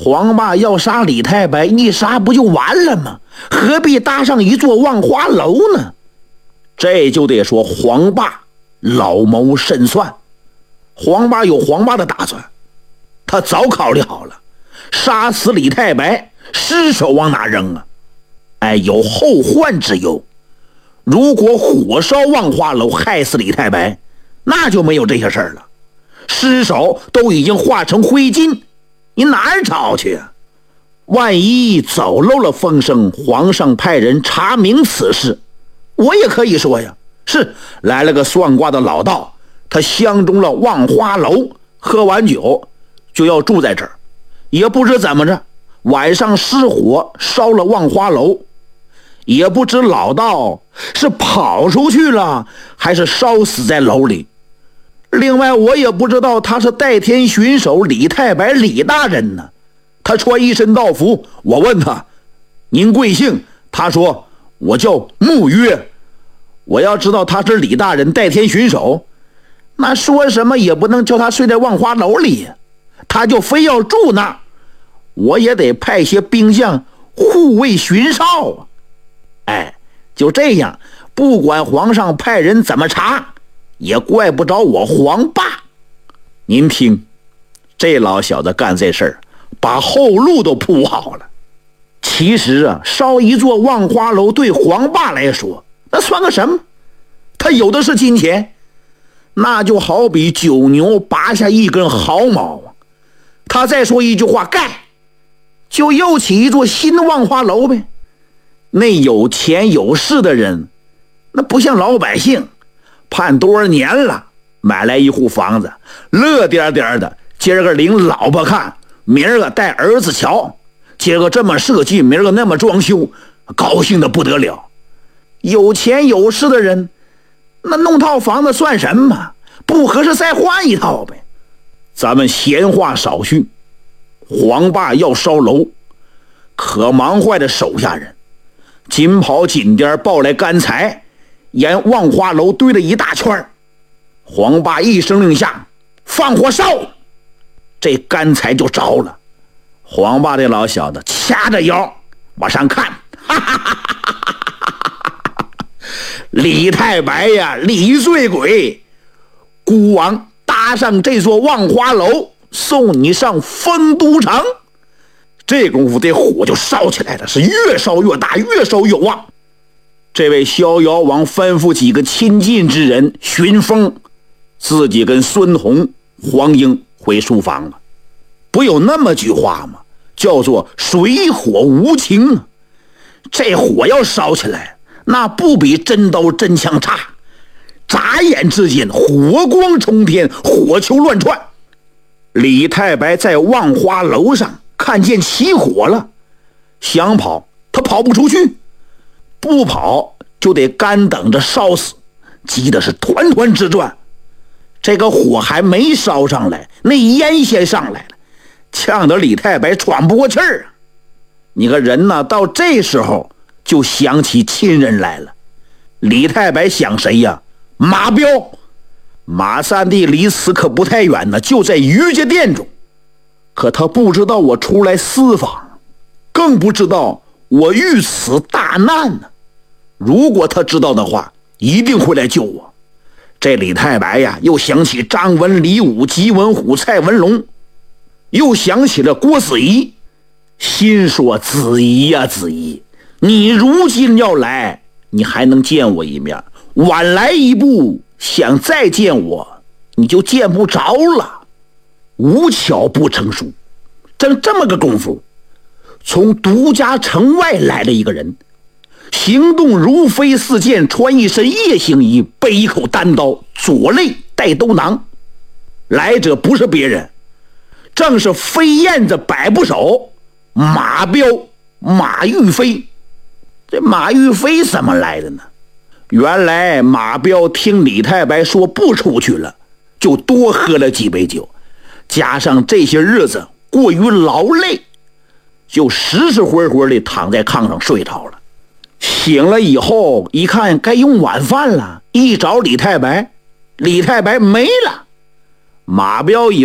黄霸要杀李太白，一杀不就完了吗？何必搭上一座万花楼呢？这就得说黄霸老谋深算。黄霸有黄霸的打算，他早考虑好了，杀死李太白，尸首往哪扔啊？有后患之忧。如果火烧万花楼害死李太白，那就没有这些事儿了，尸首都已经化成灰烬，你哪儿找去啊？万一走漏了风声，皇上派人查明此事，我也可以说呀，是来了个算卦的老道，他相中了万花楼，喝完酒就要住在这儿，也不知怎么着，晚上失火烧了万花楼，也不知老道是跑出去了还是烧死在楼里。另外我也不知道他是代天巡守李太白李大人呢，他穿一身道服，我问他您贵姓，他说我叫穆约。我要知道他是李大人代天巡守，那说什么也不能叫他睡在万花楼里，他就非要住那儿，我也得派些兵将护卫巡哨啊。就这样，不管皇上派人怎么查，也怪不着我黄霸。您听，这老小子干这事儿，把后路都铺好了。其实啊，烧一座万花楼对黄霸来说，那算个什么？他有的是金钱，那就好比九牛拔下一根毫毛啊。他再说一句话盖，就又起一座新的万花楼呗。那有钱有势的人，那不像老百姓，盼多少年了，买来一户房子，乐颠颠的，今儿个领老婆看，明儿个带儿子瞧，今儿个这么设计，明儿个那么装修，高兴的不得了。有钱有势的人，那弄套房子算什么？不合适再换一套呗。咱们闲话少叙，黄霸要烧楼，可忙坏的手下人紧跑紧颠抱来干柴，沿万花楼堆了一大圈。黄霸一声令下，放火烧，这干柴就着了。黄霸这老小子掐着腰往上看，哈哈哈哈，李太白呀，李醉鬼，孤王搭上这座万花楼，送你上丰都城。这功夫这火就烧起来了，是越烧越大，越烧越旺。这位逍遥王吩咐几个亲近之人巡风，自己跟孙弘、黄英回书房了。不有那么句话吗？叫做水火无情啊。这火要烧起来，那不比真刀真枪差，眨眼之间火光冲天，火球乱窜。李太白在万花楼上看见起火了，想跑他跑不出去，不跑就得干等着烧死，急的是团团直转。这个火还没烧上来，那烟先上来了，呛得李太白喘不过气儿啊。你个人呢，到这时候就想起亲人来了。李太白想谁呀？马彪。马三弟离此可不太远呢，就在于家店中。可他不知道我出来私访，更不知道我遇此大难呢。如果他知道的话，一定会来救我。这李太白呀，又想起张文、李武、吉文虎、蔡文龙，又想起了郭子仪，心说子仪呀，子仪，你如今要来，你还能见我一面，晚来一步，想再见我，你就见不着了。无巧不成书，正这么个功夫，从独家城外来了一个人，行动如飞似箭，穿一身夜行衣，背一口单刀，左肋带兜囊。来者不是别人，正是飞燕子百步手马彪马玉飞。这马玉飞怎么来的呢？原来马彪听李太白说不出去了，就多喝了几杯酒，加上这些日子过于劳累，就实实活活地躺在炕上睡着了。醒了以后一看该用晚饭了，一找李太白，李太白没了。马彪以